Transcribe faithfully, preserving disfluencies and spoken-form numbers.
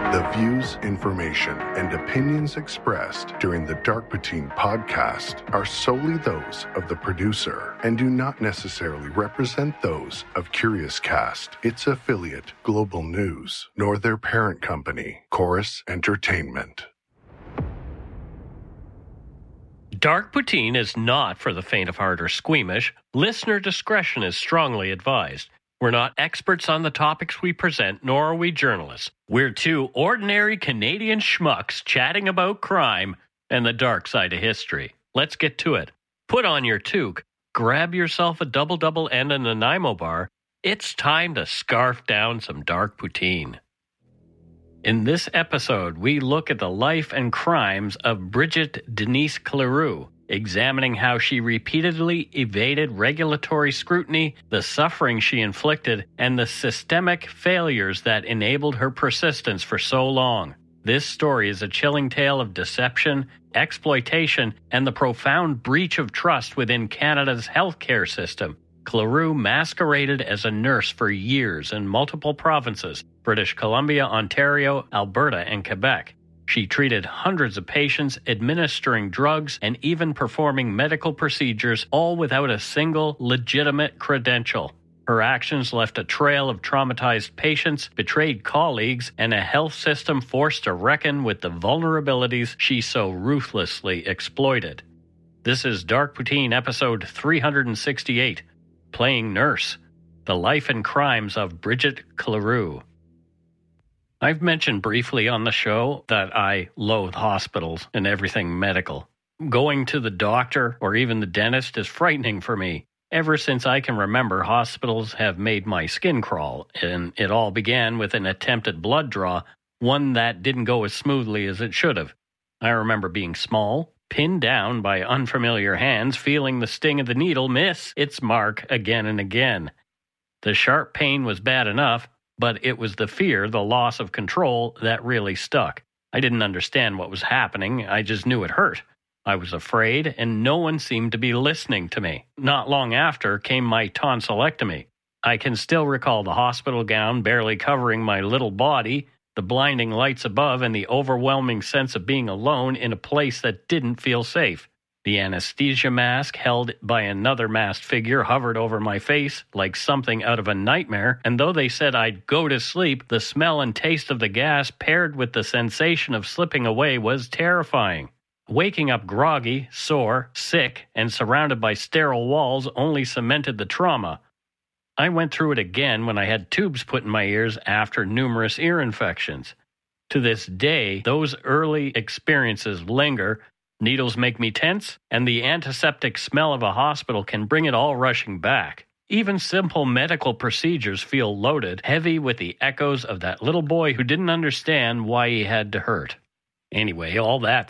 The views, information, and opinions expressed during the Dark Poutine podcast are solely those of the producer and do not necessarily represent those of Curious Cast, its affiliate, Global News, nor their parent company, Chorus Entertainment. Dark Poutine is not for the faint of heart or squeamish. Listener discretion is strongly advised. We're not experts on the topics we present, nor are we journalists. We're two ordinary Canadian schmucks chatting about crime and the dark side of history. Let's get to it. Put on your toque, grab yourself a double-double and a Nanaimo bar. It's time to scarf down some dark poutine. In this episode, we look at the life and crimes of Bridget Denise Cleroux, examining how she repeatedly evaded regulatory scrutiny, the suffering she inflicted, and the systemic failures that enabled her persistence for so long. This story is a chilling tale of deception, exploitation, and the profound breach of trust within Canada's healthcare system. Cleroux masqueraded as a nurse for years in multiple provinces, British Columbia, Ontario, Alberta, and Quebec. She treated hundreds of patients, administering drugs, and even performing medical procedures, all without a single legitimate credential. Her actions left a trail of traumatized patients, betrayed colleagues, and a health system forced to reckon with the vulnerabilities she so ruthlessly exploited. This is Dark Poutine episode three hundred sixty-eight, Playing Nurse, The Life and Crimes of Bridget Cleroux. I've mentioned briefly on the show that I loathe hospitals and everything medical. Going to the doctor or even the dentist is frightening for me. Ever since I can remember, hospitals have made my skin crawl, and it all began with an attempted blood draw, one that didn't go as smoothly as it should have. I remember being small, pinned down by unfamiliar hands, feeling the sting of the needle miss its mark again and again. The sharp pain was bad enough, but it was the fear, the loss of control, that really stuck. I didn't understand what was happening, I just knew it hurt. I was afraid, and no one seemed to be listening to me. Not long after came my tonsillectomy. I can still recall the hospital gown barely covering my little body, the blinding lights above, and the overwhelming sense of being alone in a place that didn't feel safe. The anesthesia mask held by another masked figure hovered over my face like something out of a nightmare, and though they said I'd go to sleep, the smell and taste of the gas paired with the sensation of slipping away was terrifying. Waking up groggy, sore, sick, and surrounded by sterile walls only cemented the trauma. I went through it again when I had tubes put in my ears after numerous ear infections. To this day, those early experiences linger. Needles make me tense, and the antiseptic smell of a hospital can bring it all rushing back. Even simple medical procedures feel loaded, heavy with the echoes of that little boy who didn't understand why he had to hurt. Anyway, all that